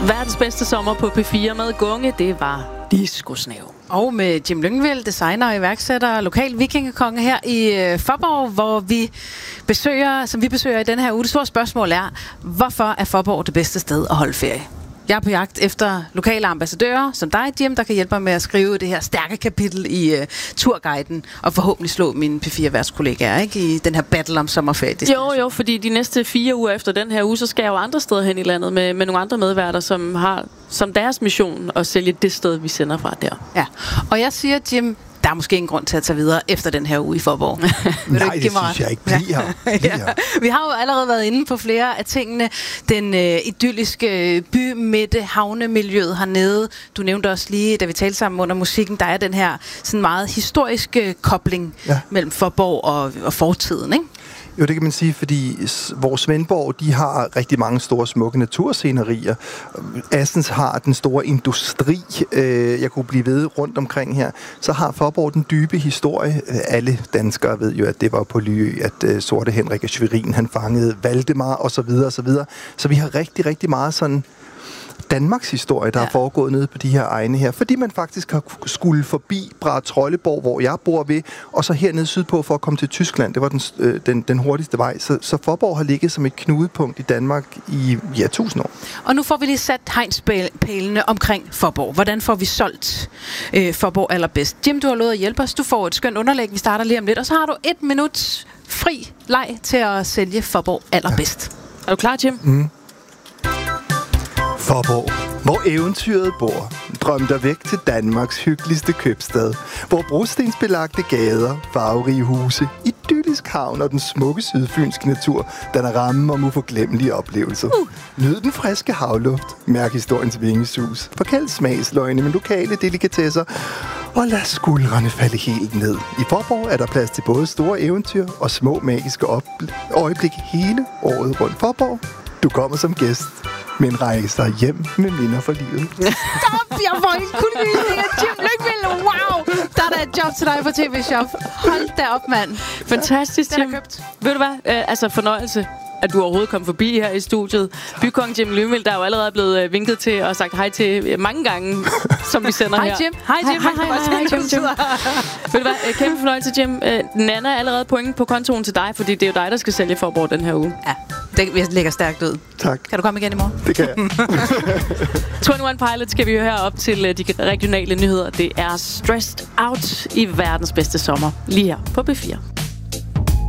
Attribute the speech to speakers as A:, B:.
A: Verdens bedste sommer på P4 med Gunge, det var Disco-snæv.
B: Og med Jim Lyngvild, designer og iværksætter, lokal vikingekonge her i Faaborg, hvor vi besøger i denne her uge. Det store spørgsmål er, hvorfor er Faaborg det bedste sted at holde ferie? Jeg er på jagt efter lokale ambassadører, som dig, Jim, der kan hjælpe mig med at skrive det her stærke kapitel i turguiden, og forhåbentlig slå mine P4-værtskollegaer, ikke? I den her battle om sommerferie.
A: Jo, fordi de næste 4 uger efter den her uge, så skal jeg jo andre steder hen i landet med nogle andre medværter, som har som deres mission at sælge det sted, vi sender fra der.
B: Ja, og jeg siger, Jim, der er måske ingen grund til at tage videre efter den her uge i Faaborg.
C: Nej, det synes jeg ikke. Bliv her.
B: Vi har jo allerede været inde på flere af tingene. Den idylliske bymidte, havnemiljøet hernede. Du nævnte også lige, da vi talte sammen under musikken, der er den her sådan meget historiske kobling mellem Faaborg og fortiden, ikke?
C: Jo, det kan man sige, fordi vores Svendborg, de har rigtig mange store, smukke naturscenerier. Assens har den store industri, jeg kunne blive ved rundt omkring her. Så har Faaborg den dybe historie. Alle danskere ved jo, at det var på Lyø, at Sorte Henrik af Schwerin, han fangede Valdemar osv. osv. Så vi har rigtig, rigtig meget sådan Danmarks historie, der er foregået nede på de her egne her, fordi man faktisk har skulle forbi Brahetrolleborg, hvor jeg bor ved, og så hernede sydpå for at komme til Tyskland. Det var den hurtigste vej. Så Faaborg har ligget som et knudepunkt i Danmark i 1000 år.
B: Og nu får vi lige sat hegnspælene omkring Faaborg. Hvordan får vi solgt Faaborg allerbedst? Jim, du har lovet at hjælpe os. Du får et skønt underlæg. Vi starter lige om lidt, og så har du 1 minut fri leg til at sælge Faaborg allerbedst.
A: Er du klar, Jim?
C: Faaborg, hvor eventyret bor. Drøm dig væk til Danmarks hyggeligste købstad. Hvor brostensbelagte gader, farverige huse, idyllisk havn og den smukke sydfynske natur, der er rammen om uforglemmelige oplevelser. Nyd den friske havluft, mærk historiens vingesus, forkald smagsløgne med lokale delikatesser, og lad skuldrene falde helt ned. I Faaborg er der plads til både store eventyr og små magiske øjeblikke hele året rundt. Faaborg, du kommer som gæst, men rejser hjem med minder for livet.
B: Stop! Jeg får helt kuldegysninger. Jim Lyngvild, wow! Der er da et job til dig på TV-shop. Hold da op, mand.
A: Fantastisk, Jim. Ved du hvad? Fornøjelse, at du overhovedet kom forbi her i studiet. Bykong Jim Lyngvild, der er jo allerede blevet vinket til og sagt hej til mange gange, som vi sender her.
B: Hej, Jim.
A: Hej, Jim. Hej. Ved du hvad? Kæmpe fornøjelse, Jim. Nana er allerede point på kontoen til dig, fordi det er jo dig, der skal sælge Faaborg den her uge.
B: Ja, det lægger stærkt ud.
C: Tak.
B: Kan du komme igen i morgen?
C: Det kan jeg.
A: 21 Pilots skal vi høre op til de regionale nyheder. Det er Stressed Out i verdens bedste sommer, lige her på P4.